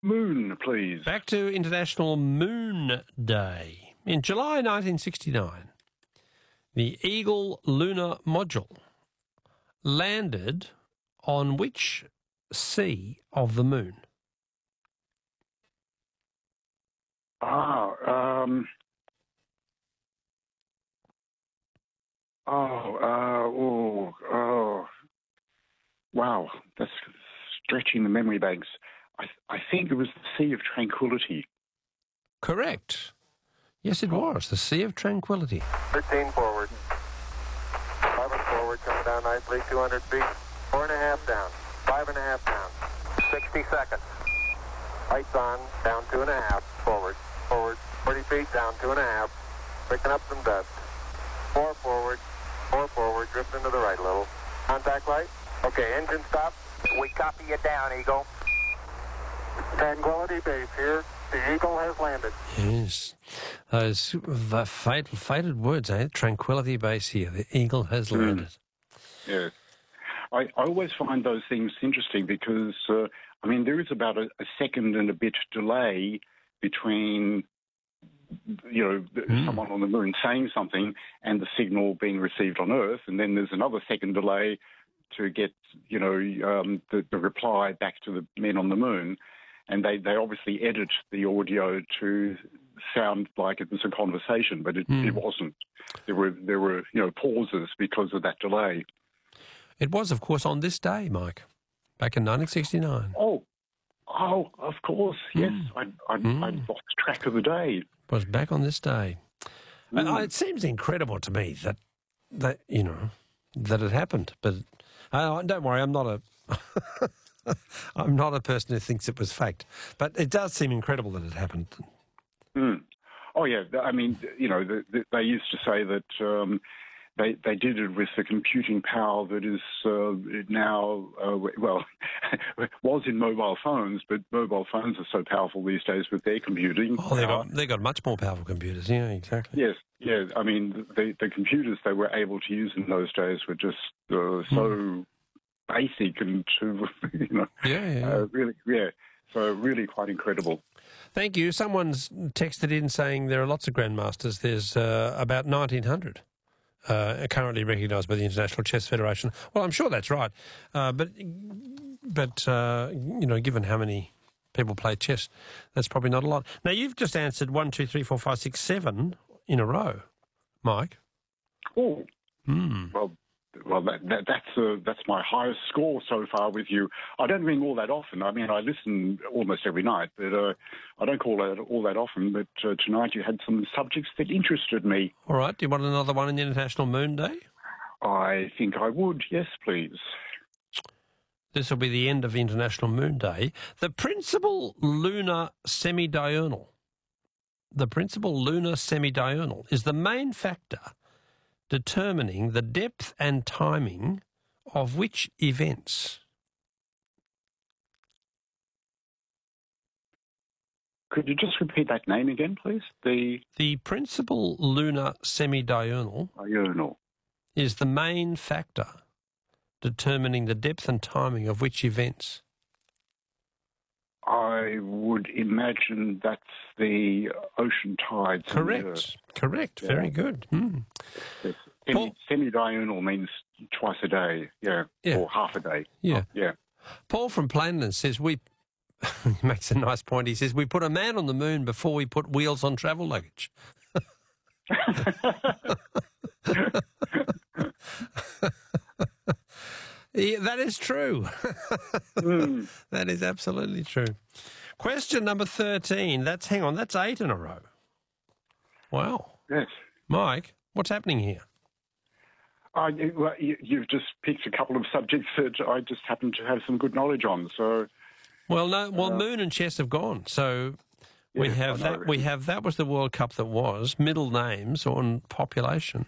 Moon, please. Back to International Moon Day. In July 1969, the Eagle lunar module landed on which sea of the moon? Wow, that's stretching the memory banks. I think it was the Sea of Tranquility. Correct. Yes, it was. The Sea of Tranquility. 13 forward. 11 forward, coming down nicely, 200 feet. 4.5 down. 5.5 down. 60 seconds. Lights on, down 2.5. Forward. Forward. 40 feet, down 2.5. Picking up some dust. 4 forward. 4 forward. Drifting to the right a little. Contact light. Okay, engine stop. We copy you down, Eagle. Tranquility Base here. The Eagle has landed. Yes. Those fated words, eh? Tranquility Base here. The Eagle has landed. Yes. I always find those things interesting because, there is about a second and a bit delay between, someone on the moon saying something and the signal being received on Earth, and then there's another second delay to get, the reply back to the men on the moon. And they obviously edit the audio to sound like it was a conversation, but it wasn't. There were pauses because of that delay. It was, of course, on this day, Mike, back in 1969. Oh, of course, yes. I lost track of the day. It was back on this day. It seems incredible to me that it happened. But don't worry, I'm not a I'm not a person who thinks it was faked. But it does seem incredible that it happened. Oh yeah, they used to say that. They did it with the computing power that is now, was in mobile phones, but mobile phones are so powerful these days with their computing. Oh, they got much more powerful computers. Yeah, exactly. Yes, yeah. I mean, the computers they were able to use in those days were just so basic and really, yeah. So really quite incredible. Thank you. Someone's texted in saying there are lots of grandmasters. There's about 1,900. Currently recognised by the International Chess Federation. Well, I'm sure that's right, but given how many people play chess, that's probably not a lot. Now you've just answered 1, 2, 3, 4, 5, 6, 7 in a row, Mike. Oh, well, that's my highest score so far with you. I don't ring all that often. I mean, I listen almost every night, but I don't call that all that often. But tonight you had some subjects that interested me. All right. Do you want another one in the International Moon Day? I think I would. Yes, please. This will be the end of International Moon Day. The principal lunar semidiurnal. The principal lunar semidiurnal is the main factor determining the depth and timing of which events? Could you just repeat that name again, please? The principal lunar semidiurnal is the main factor determining the depth and timing of which events? I would imagine that's the ocean tides. Correct. Yeah. Very good. Yes. Semidiurnal means twice a day, or half a day. Yeah. Yeah. Paul from Plainland says he makes a nice point. He says we put a man on the moon before we put wheels on travel luggage. Yeah, that is true. That is absolutely true. Question number 13. That's 8 in a row. Wow. Yes. Mike, what's happening here? You've just picked a couple of subjects that I just happen to have some good knowledge on. So, moon and chess have gone. So we have that. We have that was the World Cup that was middle names on population.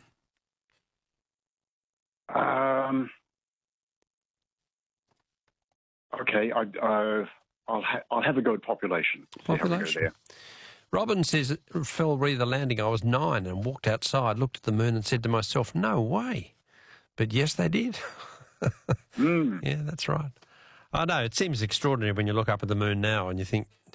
Okay, I'll have a go at population. Population. Robin says, fell re the landing. I was 9 and walked outside, looked at the moon and said to myself, no way. But yes, they did. Yeah, that's right. I know, it seems extraordinary when you look up at the moon now and you think,